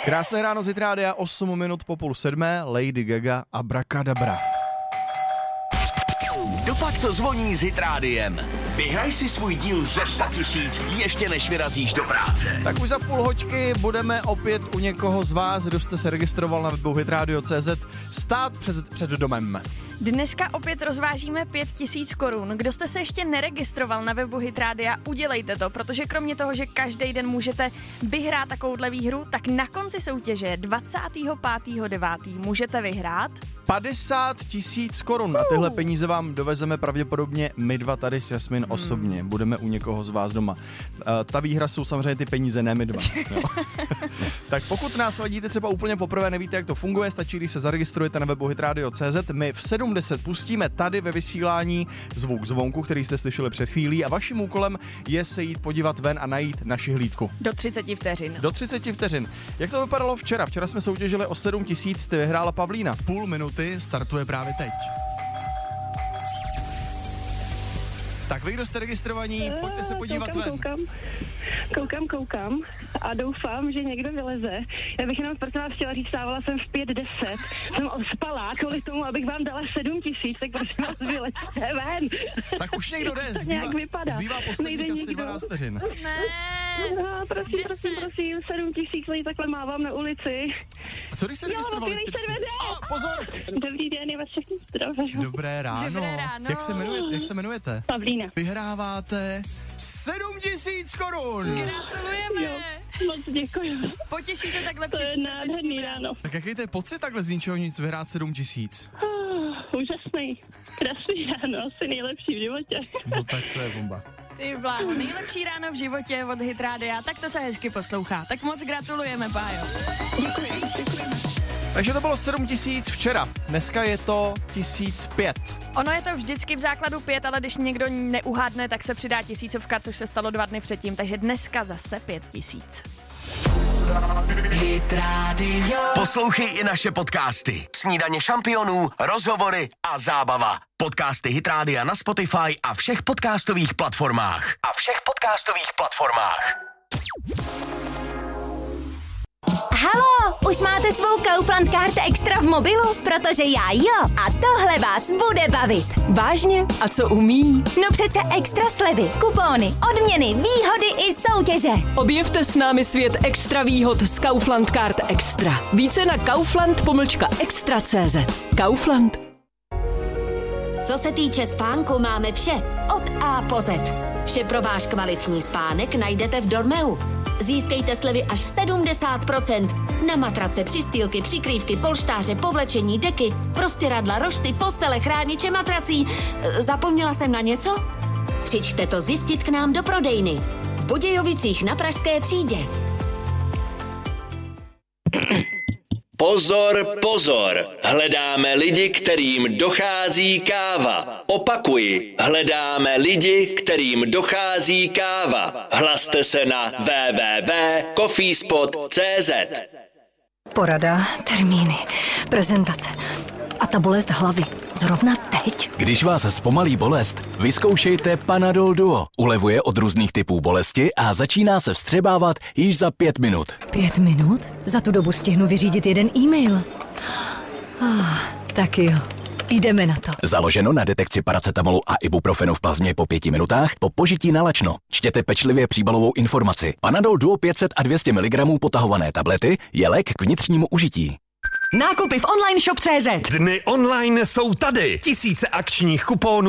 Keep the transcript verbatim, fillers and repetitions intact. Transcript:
Krásné ráno z Hit Rádia, osm minut po půl sedmé, Lady Gaga, Abracadabra. Dopak to zvoní s Hit Rádiem. Vyhraj si svůj díl ze sto tisíc, ještě než vyrazíš do práce. Tak už za půl hoďky budeme opět u někoho z vás, kdo jste se registroval na webu hitradio tečka cé zet, stát před, před domem. Dneska opět rozvážíme pět tisíc korun. Kdo jste se ještě neregistroval na webu Hit Rádia, udělejte to, protože kromě toho, že každý den můžete vyhrát takovouhle výhru, tak na konci soutěže dvacátého pátého devátého můžete vyhrát padesát tisíc korun. A tyhle peníze vám dovezeme pravděpodobně my dva tady s Jasmin osobně. Hmm. Budeme u někoho z vás doma. Uh, ta výhra jsou samozřejmě ty peníze, ne my dva. Tak pokud nás sledíte třeba úplně poprvé, nevíte, jak to funguje, stačí, když se zaregistrujete na webu hitradio tečka cé zet. My v sedm deset pustíme tady ve vysílání zvuk zvonku, který jste slyšeli před chvílí, a vaším úkolem je se jít podívat ven a najít naši hlídku. Do třicet vteřin. Do třicet vteřin. Jak to vypadalo včera? Včera jsme soutěžili o sedm tisíc, ty vyhrála Pavlína. Půl minuty startuje právě teď. Tak vy, kdo jste registrovaní, pojďte se podívat koukám, ven. Koukám, koukám, koukám a doufám, že někdo vyleze. Já bych jenom prosím vás chtěla říct, stávala jsem v pět deset, jsem ospalá kvůli tomu, abych vám dala sedm tisíc, tak prosím vás vylezte ven. Tak už někdo jde, To zbývá, nějak vypadá. zbývá posledních Nejde asi nikdo. dvanáct vteřin. Ne, No, prosím, deset. prosím, prosím, sedm tisíc lidí takhle mávám na ulici. A co když se Jo, registrovali otvírej tipsy? se dveře. A pozor! Dobrý den, je vás všechny zdravím. Dobré ráno. Dobré ráno. Jak se jmenujete? Jak se jmenujete? Pavlína. Vyhráváte sedm tisíc korun. Gratulujeme. Jo, moc děkuji. Potěšíte takhle To je při nádherný čtvrteční ráno. Tak jaký to je pocit takhle z ničeho nic vyhrát sedm tisíc? Uh, úžasný. Krásný ráno, asi nejlepší v životě. No tak to je bomba. Ty vláho, nejlepší ráno v životě od Hit Rádia, tak to se hezky poslouchá. Tak moc gratulujeme, Pájo. Děkuji, děkuji. Takže to bylo sedm tisíc včera. Dneska je to tisíc pět. Ono je to vždycky v základu pět, ale když někdo neuhádne, tak se přidá tisícovka, což se stalo dva dny předtím, takže dneska zase pět tisíc. Hit Radio. Poslouchej i naše podcasty. Snídaně šampionů, rozhovory a zábava. Podcasty Hit Rádia na Spotify a všech podcastových platformách. A všech podcastových platformách. Halo, už máte svou Kaufland Card Extra v mobilu? Protože já jo. A tohle vás bude bavit. Vážně? A co umí? No přece extra slevy, kupóny, odměny, výhody i soutěže. Objevte s námi svět extra výhod z Kaufland Card Extra. Více na kaufland pomlčka extra tečka cé zet. Kaufland. Co se týče spánku, máme vše. Od A po Z. Vše pro váš kvalitní spánek najdete v Dormeu. Získejte slevy až sedmdesát procent na matrace, přistýlky, přikrývky, polštáře, povlečení, deky, prostěradla, rošty, postele, chrániče matrací. E, Zapomněla jsem na něco? Přijďte to zjistit k nám do prodejny. V Budějovicích na Pražské třídě. Pozor, pozor, hledáme lidi, kterým dochází káva. Opakuji, hledáme lidi, kterým dochází káva. Hlaste se na w w w tečka coffeespot tečka cé zet. Porada, termíny, prezentace a ta bolest hlavy. Zrovna teď? Když vás zpomalí bolest, vyzkoušejte Panadol Duo. Ulevuje od různých typů bolesti a začíná se vstřebávat již za pět minut. Pět minut? Za tu dobu stihnu vyřídit jeden e-mail. Ah, tak jo, jdeme na to. Založeno na detekci paracetamolu a ibuprofenu v plazmě po pěti minutách po požití na lačno. Čtěte pečlivě příbalovou informaci. Panadol Duo pět set a dvě stě miligramů potahované tablety je lék k vnitřnímu užití. Nákupy v online shop tečka cé zet. Dny online jsou tady. Tisíce akčních kuponů